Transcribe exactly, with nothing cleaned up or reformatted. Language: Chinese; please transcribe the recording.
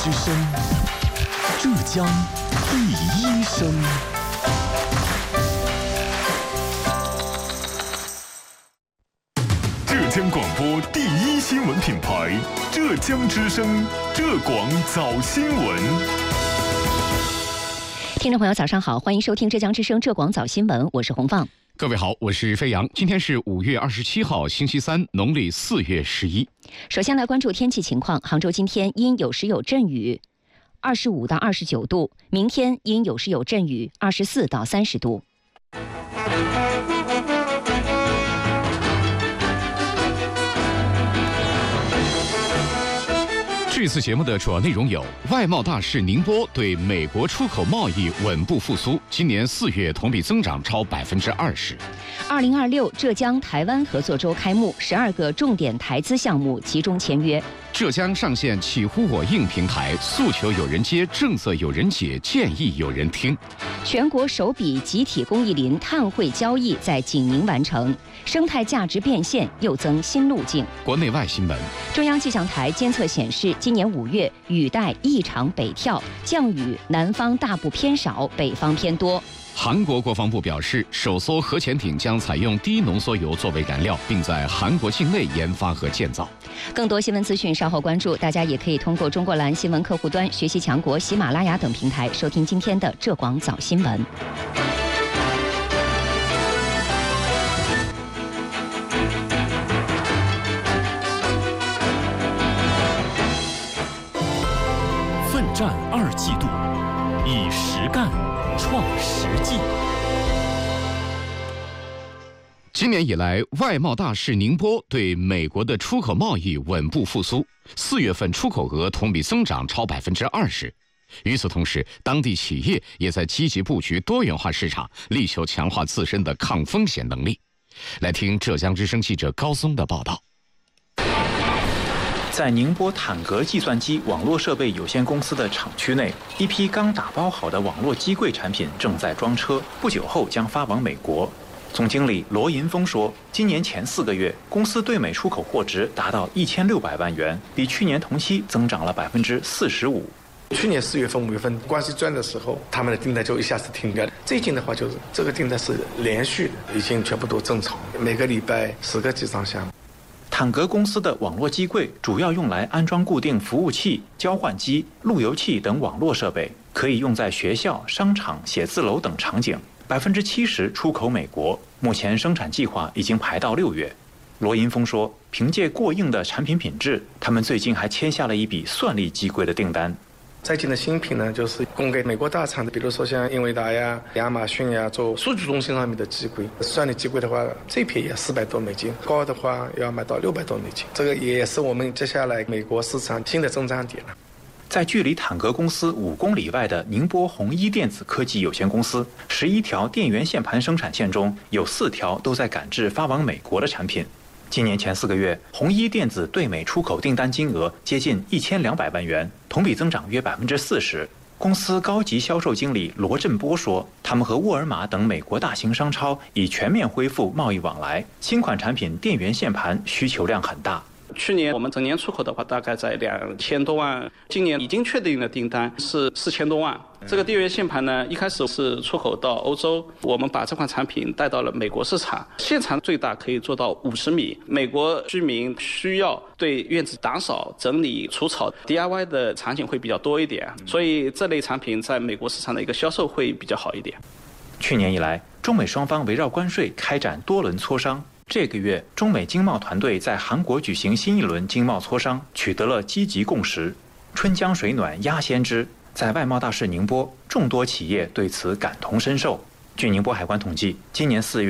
之声，浙江第一声。浙江广播第一新闻品牌，浙江之声，浙广早新闻。 听众朋友，早上好，欢迎收听浙江之声浙广早新闻，我是洪放。 各位好，我是飞扬。今天是五月二十七号，星期三，农历四月十一。 首先来关注天气情况。杭州今天阴有时有阵雨，二十五到二十九度；明天阴有时有阵雨，二十四到三十度。 这次节目的主要内容有：外贸大市宁波对美国出口贸易稳步复苏，今年四月同比增长超百分之二十。 二零二六浙江台湾合作周开幕，十二个重点台资项目集中签约。 浙江上线起呼我应平台，诉求有人接，政策有人解，建议有人听。 全国首笔集体公益林碳汇交易在景宁完成，生态价值变现又增新路径。 国内外新闻： 中央气象台监测显示，今年五月雨带异常北跳，降雨南方大部偏少，北方偏多。 韩国国防部表示，首艘核潜艇将采用低浓缩铀作为燃料，并在韩国境内研发和建造。 更多新闻资讯稍后关注，大家也可以通过中国蓝新闻客户端、学习强国、喜马拉雅等平台收听今天的浙广早新闻。 奋战二季度，以实干创实际。 今年以来，外贸大市宁波对美国的出口贸易稳步复苏，四月份出口额同比增长超百分之二十。与此同时，当地企业也在积极布局多元化市场，力求强化自身的抗风险能力。来听浙江之声记者高松的报道。 在宁波坦格计算机网络设备有限公司的厂区内，一批刚打包好的网络机柜产品正在装车，不久后将发往美国。总经理罗银峰说，今年前四个月，公司对美出口货值达到一千六百万元，比去年同期增长了百分之四十五。 去年四月份、五月份关税转的时候，他们的订单就一下子停掉了。最近的话，就是这个订单是连续的，已经全部都正常，每个礼拜十个机上项目。 坦格公司的网络机柜主要用来安装固定服务器、交换机、路由器等网络设备，可以用在学校、商场、写字楼等场景。百分之七十出口美国，目前生产计划已经排到六月。罗银峰说，凭借过硬的产品品质，他们最近还签下了一笔算力机柜的订单。 最近的新品呢，就是供给美国大厂的，比如说像英伟达呀、亚马逊呀，做数据中心上面的机柜。算力机柜的话，最便宜要四百多美金，高的话要买到六百多美金。这个也是我们接下来美国市场新的增长点了。 在距离坦格公司五公里外的宁波红一电子科技有限公司，十一条电源线盘生产线中有四条都在赶制发往美国的产品。今年前四个月，红一电子对美出口订单金额接近一千两百万元，同比增长约百分之四十。公司高级销售经理罗振波说，他们和沃尔玛等美国大型商超已全面恢复贸易往来，新款产品电源线盘需求量很大。 去年我们整年出口的话，大概在两千多万，今年已经确定的订单是四千多万。这个电源线盘呢，一开始是出口到欧洲，我们把这款产品带到了美国市场，现场最大可以做到五十米。美国居民需要对院子打扫、整理、除草 D I Y 的场景会比较多一点，所以这类产品在美国市场的一个销售会比较好一点。 去年以来，中美双方围绕关税开展多轮磋商。这个月，中美经贸团队在韩国举行新一轮经贸磋商，取得了积极共识。春江水暖鸭先知，在外贸大市宁波，众多企业对此感同身受。据宁波海关统计，今年四月